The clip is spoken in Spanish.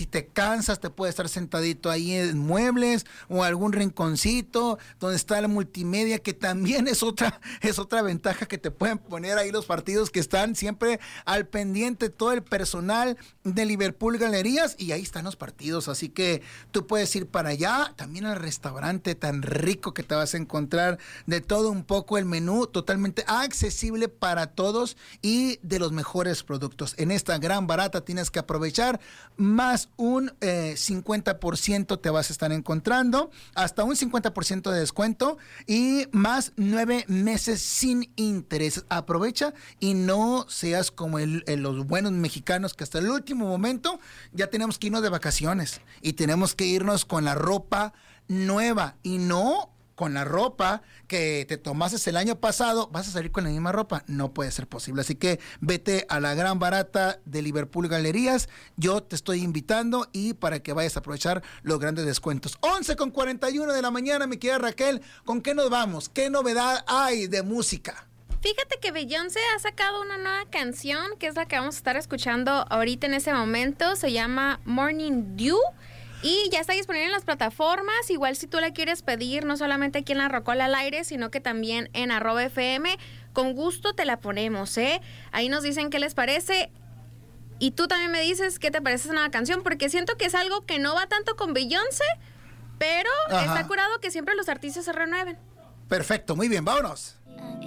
si te cansas, te puedes estar sentadito ahí en muebles o algún rinconcito donde está la multimedia, que también es otra ventaja que te pueden poner ahí los partidos, que están siempre al pendiente todo el personal de Liverpool Galerías, y ahí están los partidos. Así que tú puedes ir para allá, también al restaurante tan rico que te vas a encontrar de todo un poco, el menú totalmente accesible para todos y de los mejores productos. En esta gran barata tienes que aprovechar, más un 50% te vas a estar encontrando, hasta un 50% de descuento y más 9 meses sin intereses. Aprovecha y no seas como los buenos mexicanos que hasta el último momento ya tenemos que irnos de vacaciones y tenemos que irnos con la ropa nueva y no con la ropa que te tomaste el año pasado. Vas a salir con la misma ropa, no puede ser posible. Así que vete a la gran barata de Liverpool Galerías, yo te estoy invitando, y para que vayas a aprovechar los grandes descuentos. 11:41 de la mañana, mi querida Raquel, ¿con qué nos vamos? ¿Qué novedad hay de música? Fíjate que Beyoncé ha sacado una nueva canción, que es la que vamos a estar escuchando ahorita en ese momento. Se llama Morning Dew. Y ya está disponible en las plataformas. Igual si tú la quieres pedir, no solamente aquí en La Rocola al Aire, sino que también en @FM, con gusto te la ponemos, ¿eh? Ahí nos dicen qué les parece. Y tú también me dices qué te parece esa nueva canción, porque siento que es algo que no va tanto con Beyoncé, pero está curado que siempre los artistas se renueven. Perfecto, muy bien, vámonos.